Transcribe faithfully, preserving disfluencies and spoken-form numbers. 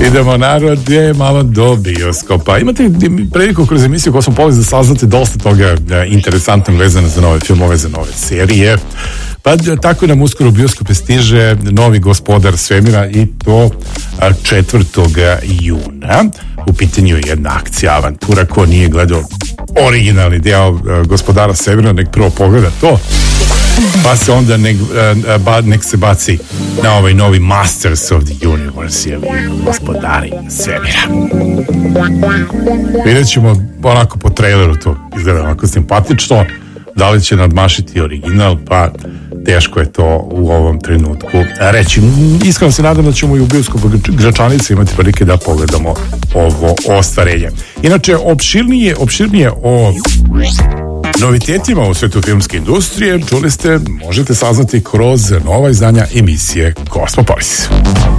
Idemo narod, je malo do bioskopa. Imate priliku kroz emisiju koju smo poveli da saznate dosta toga interesantnog vezano za nove filmove, za nove serije. Pa tako nam uskoro u bioskope stiže novi Gospodar svemira i to četvrtog juna. U pitanju je jedna akcija, avantura. Ko nije gledao originalni deo Gospodara svemira, nek prvo pogleda to, pa se onda nek, nek se baci na ovaj novi Masters of the Universe, Gospodari svemira. Vidjet ćemo onako po traileru, to izgleda onako simpatično. Da li će nadmašiti original, pa teško je to u ovom trenutku reći. Iskreno se nadam da ćemo i u bioskopu Gračanice imati prilike da pogledamo ovo ostvarenje. Inače, opširnije, opširnije o novitetima u svetu filmske industrije, čuli ste, možete saznati kroz nova izdanja emisije Kosmopolis.